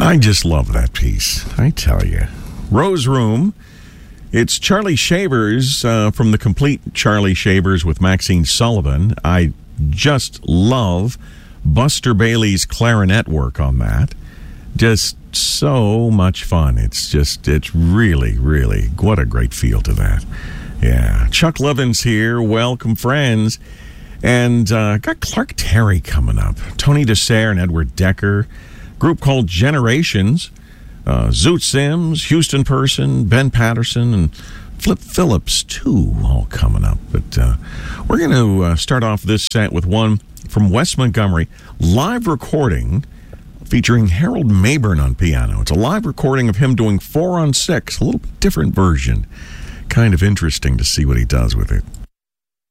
I just love that piece, I tell you. Rose Room. It's Charlie Shavers from the complete Charlie Shavers with Maxine Sullivan. I just love Buster Bailey's clarinet work on that. Just so much fun. It's really, really, what a great feel to that. Yeah. Chuck Levin's here. Welcome, friends. And got Clark Terry coming up. Tony DeSere and Edward Decker. Group called Generations. Zoot Sims, Houston Person, Ben Patterson, and Flip Phillips, too, all coming up. But we're going to start off this set with one from Wes Montgomery, live recording featuring Harold Mayburn on piano. It's a live recording of him doing 4 on 6, a little bit different version. Kind of interesting to see what he does with it.